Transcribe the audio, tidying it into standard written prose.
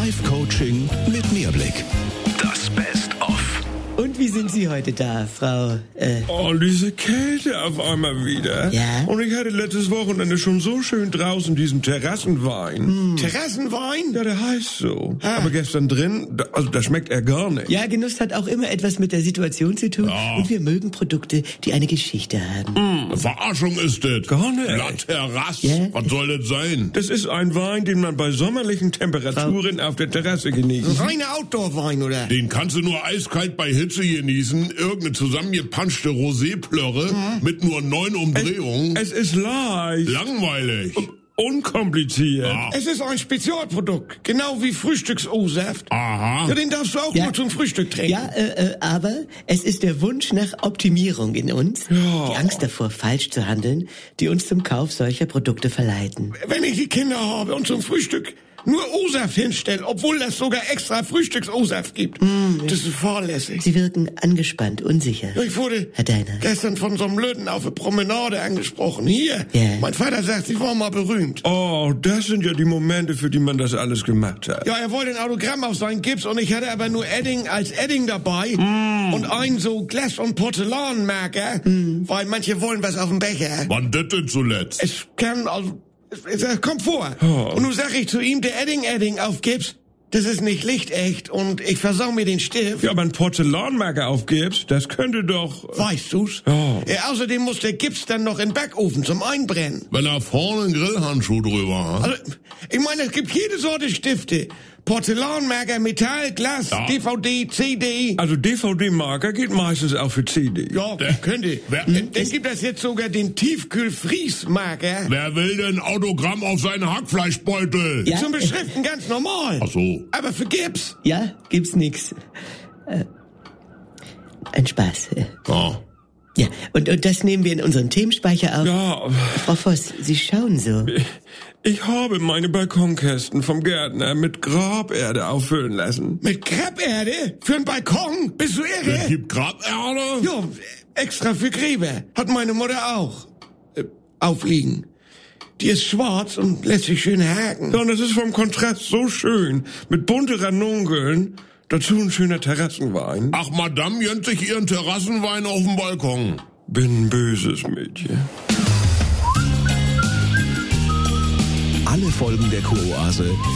Live-Coaching mit Mehrblick. Das Best-of. Und wie sind Sie heute da, Frau? Oh, diese Kälte auf einmal wieder. Ja? Und ich hatte letztes Wochenende schon so schön draußen diesen Terrassenwein. Terrassenwein? Ja, der heißt so. Aber gestern drin, da schmeckt er gar nicht. Ja, Genuss hat auch immer etwas mit der Situation zu tun. Ja. Und wir mögen Produkte, die eine Geschichte haben. Eine Verarschung ist das. Gar nicht. La Terrasse. Ja. Was soll das sein? Das ist ein Wein, den man bei sommerlichen Temperaturen auf der Terrasse genießt. Reiner Outdoor-Wein, oder? Den kannst du nur eiskalt bei Hitze genießen. Irgendeine zusammengepanschte Roséplörre mit nur 9 Umdrehungen. Es ist leicht. Langweilig. Unkompliziert. Ah. Es ist ein Spezialprodukt, genau wie Frühstücks-O-Saft. Aha. Ja, den darfst du auch Ja. nur zum Frühstück trinken. Ja, aber es ist der Wunsch nach Optimierung in uns, die Angst davor, falsch zu handeln, die uns zum Kauf solcher Produkte verleiten. Wenn ich die Kinder habe und zum Frühstück nur O-Saft hinstelle, obwohl das sogar extra Frühstücks-O-Saft gibt, das ist fahrlässig. Sie wirken angespannt, unsicher. Ich wurde Herr Deiner. gestern von so einem Löten auf der Promenade angesprochen. Hier, Ja. mein Vater sagt, ich war mal berühmt. Oh, das sind ja die Momente, für die man das alles gemacht hat. Ja, er wollte ein Autogramm auf seinen Gips und ich hatte aber nur Edding als Edding dabei und einen so Glas- und Porzellanmarker, weil manche wollen was auf dem Becher. Wann das denn zuletzt? Es kann, also, es kommt vor. Und nun sag ich zu ihm, der Edding auf Gips, das ist nicht lichtecht und ich versau mir den Stift. Ja, aber ein Porzellanmarker aufgibst, das könnte doch... Weißt du's? Ja. Außerdem muss der Gips dann noch in den Backofen zum Einbrennen. Wenn er vorne einen Grillhandschuh drüber hat. Also, ich meine, es gibt jede Sorte Stifte. Porzellanmarker, Metall, Glas, Ja. DVD, CD. Also DVD-Marker geht meistens auch für CD. Ja, könnte. Dann gibt es jetzt sogar den Tiefkühl-Fries-Marker. Wer will denn Autogramm auf seinen Hackfleischbeutel? Ja. Zum Beschriften ganz normal. Ach so. Aber für Gips. Ja, gibt's nix. Ein Spaß. Ja. Ja, und das nehmen wir in unseren Themenspeicher auf. Ja, Frau Voss, Sie schauen so. ich habe meine Balkonkästen vom Gärtner mit Graberde auffüllen lassen. Mit Krepperde? Für einen Balkon? Bist du Es irre? gibt Graberde? Ja, extra für Gräber. Hat meine Mutter auch. Aufliegen. Die ist schwarz und lässt sich schön haken. Ja, und das ist vom Kontrast so schön. Mit bunten Ranunkeln. Dazu ein schöner Terrassenwein. Ach, Madame gönnt sich ihren Terrassenwein auf dem Balkon. Bin ein böses Mädchen. Alle Folgen der Kuroase